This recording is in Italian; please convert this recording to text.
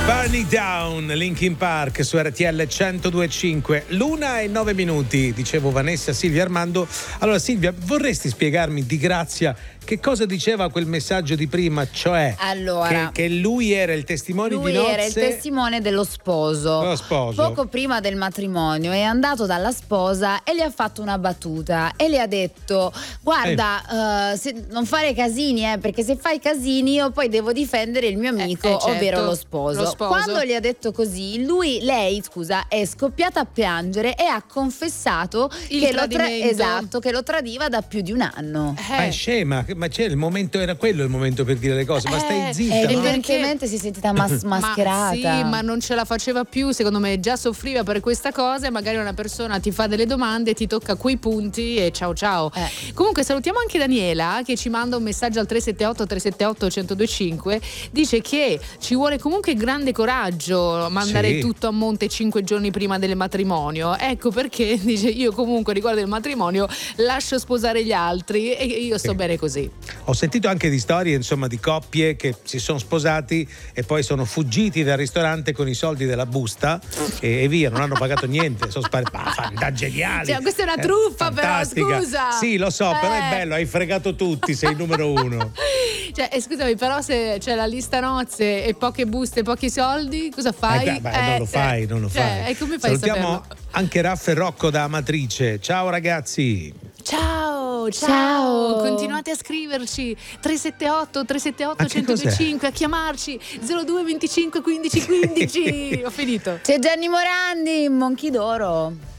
Burn It Down, Linkin Park su RTL 102.5, l'1:09. Dicevo Vanessa, Silvia, Armando. Allora Silvia, vorresti spiegarmi di grazia che cosa diceva quel messaggio di prima? Cioè allora, che lui era il testimone di nozze. Lui era il testimone dello sposo. Lo sposo. Poco prima del matrimonio è andato dalla sposa e le ha fatto una battuta e le ha detto: guarda, non fare casini, perché se fai casini io poi devo difendere il mio amico, certo, ovvero lo sposo. Quando gli ha detto così, lei è scoppiata a piangere e ha confessato che lo tradiva da più di un anno. Ma è scema, ma c'è il momento, era quello il momento per dire le cose, ma stai zitta. Evidentemente si è sentita mascherata. Sì, ma non ce la faceva più, secondo me già soffriva per questa cosa e magari una persona ti fa delle domande, ti tocca quei punti e ciao. Comunque salutiamo anche Daniela che ci manda un messaggio al 378-378-1025, dice che ci vuole comunque grande coraggio mandare tutto a monte 5 giorni prima del matrimonio, ecco perché dice io comunque riguardo il matrimonio lascio sposare gli altri e io sto bene così. Ho sentito anche di storie, insomma, di coppie che si sono sposati e poi sono fuggiti dal ristorante con i soldi della busta e via, non hanno pagato niente, sono spariti. Geniali. Cioè, questa è una truffa, fantastica. però scusa. Sì, lo so, però è bello, hai fregato tutti, sei il numero uno. Cioè, scusami, però se c'è la lista nozze e poche buste, pochi soldi, cosa fai? Non lo fai. E come fai Salutiamo a saperlo? anche Raffa e Rocco da Amatrice. Ciao ragazzi. Ciao. Continuate a scriverci 378-378-1025, a chiamarci 02 25 15 15. Ho finito. C'è Gianni Morandi, Monchi d'Oro.